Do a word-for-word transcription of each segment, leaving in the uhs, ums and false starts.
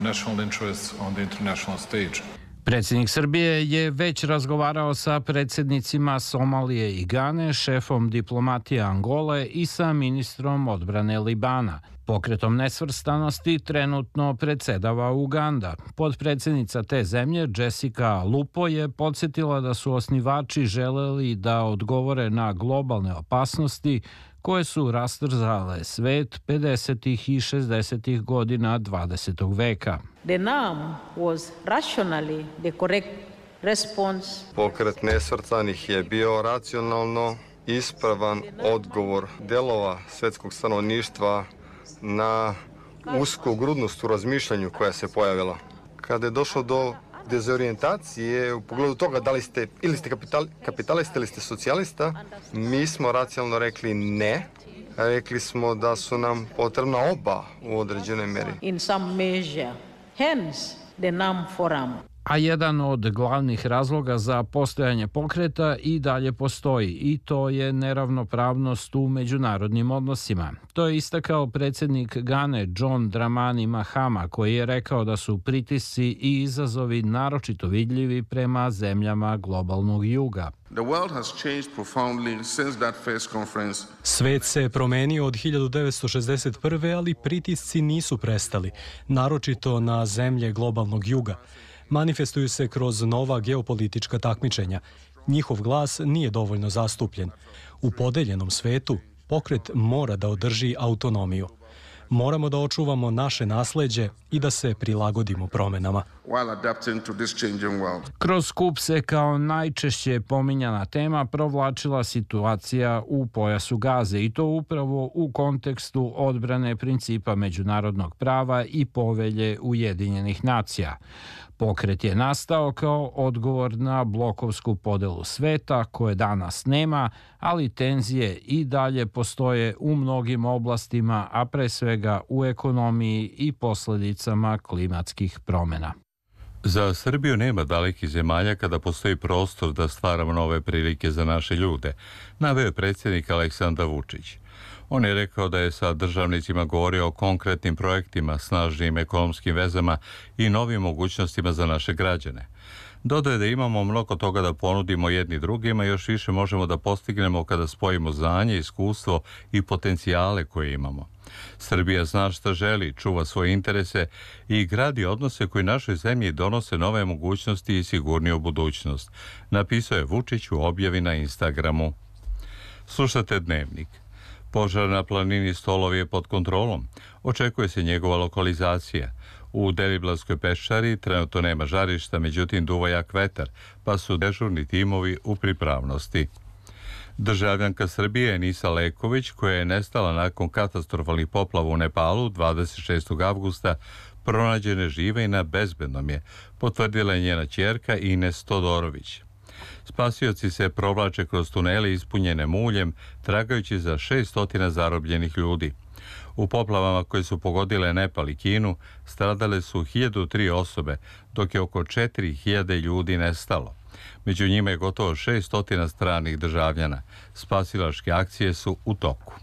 national interests on the international stage. Predsjednik Srbije je već razgovarao sa predsjednicima Somalije i Gane, šefom diplomatije Angole i sa ministrom odbrane Libana. Pokretom nesvrstanosti trenutno predsedava Uganda. Potpredsjednica te zemlje, Jessica Lupo, je podsjetila da su osnivači želeli da odgovore na globalne opasnosti koje su rastrzale svet pedesetih i šezdesetih godina dvadesetog veka. The N A M was rationally the correct response. Pokret nesvrstanih je bio racionalno ispravan odgovor delova svetskog stanovništva na usku grudnost u razmišljanju koja se pojavila. Kada je došlo do dezorijentacije u pogledu toga da li ste ili ste kapital, kapitalista ili ste socijalista, mi smo racionalno rekli ne. Rekli smo da su nam potrebna oba u određenoj meri. In some measure. Hence the N A M Forum. A jedan od glavnih razloga za postojanje pokreta i dalje postoji, i to je neravnopravnost u međunarodnim odnosima. To je istakao predsjednik Gane John Dramani Mahama, koji je rekao da su pritisci i izazovi naročito vidljivi prema zemljama globalnog juga. Svet se promenio od hiljadu devetsto šezdeset prve. ali pritisci nisu prestali, naročito na zemlje globalnog juga. Manifestuju se kroz nova geopolitička takmičenja. Njihov glas nije dovoljno zastupljen. U podeljenom svetu pokret mora da održi autonomiju. Moramo da očuvamo naše nasleđe i da se prilagodimo promenama. Kroz skup se kao najčešće pominjana tema provlačila situacija u pojasu Gaze, i to upravo u kontekstu odbrane principa međunarodnog prava i povelje Ujedinjenih nacija. Pokret je nastao kao odgovor na blokovsku podelu sveta koje danas nema, ali tenzije i dalje postoje u mnogim oblastima, a pre svega u ekonomiji i posljedicama klimatskih promjena. Za Srbiju nema dalekih zemalja kada postoji prostor da stvaramo nove prilike za naše ljude, naveo je predsjednik Aleksandar Vučić. On je rekao da je sa državnicima govorio o konkretnim projektima, snažnim ekonomskim vezama i novim mogućnostima za naše građane. Dodao je da imamo mnogo toga da ponudimo jedni drugima i još više možemo da postignemo kada spojimo znanje, iskustvo i potencijale koje imamo. Srbija zna šta želi, čuva svoje interese i gradi odnose koji našoj zemlji donose nove mogućnosti i sigurniju budućnost, napisao je Vučić u objavi na Instagramu. Slušate Dnevnik. Požar na planini Stolovi je pod kontrolom. Očekuje se njegova lokalizacija. U Deliblatskoj peščari trenutno nema žarišta, međutim duva jak vetar, pa su dežurni timovi u pripravnosti. Državljanka Srbije Enisa Leković, koja je nestala nakon katastrofalnih poplava u Nepalu dvadeset šestog avgusta, pronađena živa i na bezbednom je, potvrdila je njena ćerka Ines Todorović. Spasioci se provlače kroz tunele ispunjene muljem, tragajući za šesto zarobljenih ljudi. U poplavama koje su pogodile Nepal i Kinu stradale su hiljadu tri osobe, dok je oko četiri hiljade ljudi nestalo. Među njima je gotovo šesto stranih državljana. Spasilačke akcije su u toku.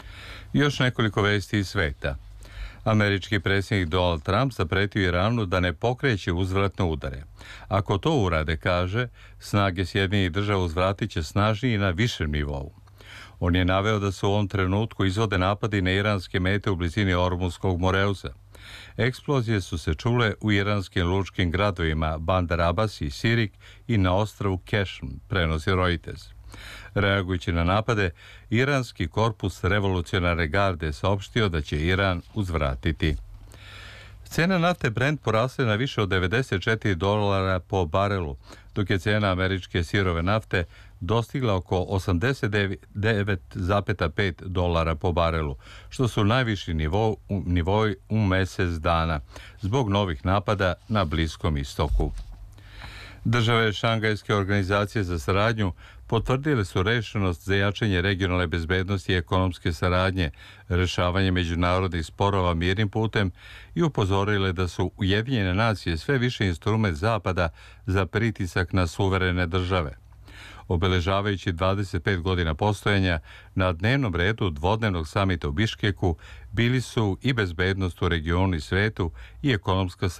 Još nekoliko vesti iz sveta. Američki predsjednik Donald Trump zapretio Iranu da ne pokreće uzvratne udare. Ako to urade, kaže, snage Sjedinjenih Država uzvratit će snažniji na višem nivou. On je naveo da se u ovom trenutku izvode napadi na iranske mete u blizini Ormuzskog moreuza. Eksplozije su se čule u iranskim lučkim gradovima Bandar Abbas i Sirik i na ostrvu Kešm, prenosi Reuters. Reagujući na napade, iranski korpus revolucionarne garde saopštio da će Iran uzvratiti. Cena nafte Brent porasla na više od devedeset četiri dolara po barelu, dok je cena američke sirove nafte dostigla oko osamdeset devet zarez pet dolara po barelu, što su najviši nivo, nivoi u mjesec dana, zbog novih napada na Bliskom istoku. Države Šangajske organizacije za saradnju potvrdile su rešenost za jačanje regionalne bezbednosti i ekonomske saradnje, rešavanje međunarodnih sporova mirnim putem i upozorile da su Ujedinjene nacije sve više instrument Zapada za pritisak na suverene države. Obeležavajući dvadeset pet godina postojanja, na dnevnom redu dvodnevnog samita u Biškeku bili su i bezbednost u regionu i svetu i ekonomska saradnja.